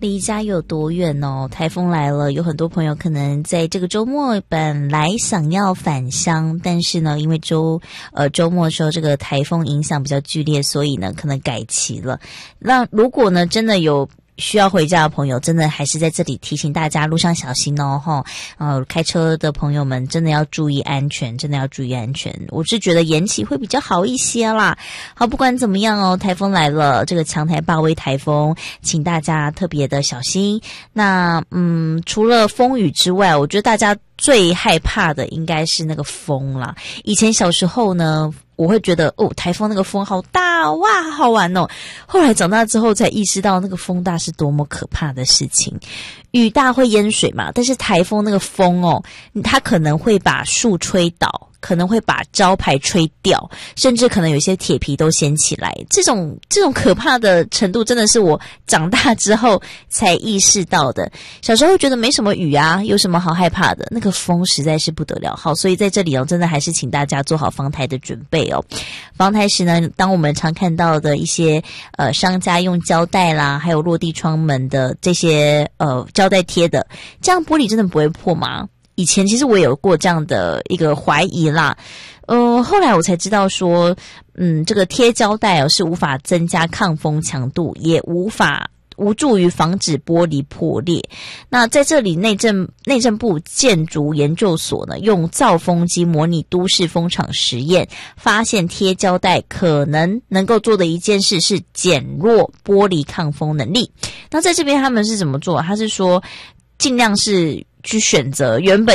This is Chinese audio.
离家有多远哦？台风来了，有很多朋友可能在这个周末本来想要返乡，但是呢，因为周末的时候这个台风影响比较剧烈，所以呢可能改期了。那如果呢真的有需要回家的朋友，真的还是在这里提醒大家路上小心哦齁。开车的朋友们真的要注意安全，真的要注意安全。我是觉得延期会比较好一些啦。好，不管怎么样哦，台风来了，这个强台霸威台风，请大家特别的小心。那除了风雨之外，我觉得大家最害怕的应该是那个风啦。以前小时候呢，我会觉得台风那个风好大哇，好好玩哦。后来长大之后才意识到那个风大是多么可怕的事情。雨大会淹水嘛，但是台风那个风它可能会把树吹倒，可能会把招牌吹掉，甚至可能有些铁皮都掀起来。这种可怕的程度真的是我长大之后才意识到的。小时候觉得没什么雨啊，有什么好害怕的，那个风实在是不得了。好，所以在这里真的还是请大家做好防台的准备哦。防台时呢，当我们常看到的一些商家用胶带啦，还有落地窗门的这些胶带贴的，这样玻璃真的不会破吗？以前其实我有过这样的一个怀疑啦，后来我才知道说，这个贴胶带是无法增加抗风强度，也无助于防止玻璃破裂。那在这里内政部建筑研究所呢，用造风机模拟都市风场实验，发现贴胶带可能够做的一件事是减弱玻璃抗风能力。那在这边他们是怎么做？他是说尽量是去选择原本